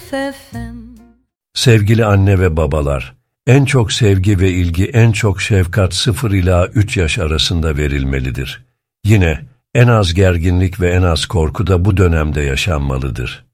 Sevgili anne ve babalar, en çok sevgi ve ilgi, en çok şefkat 0 ila 3 yaş arasında verilmelidir. Yine en az gerginlik ve en az korku da bu dönemde yaşanmalıdır.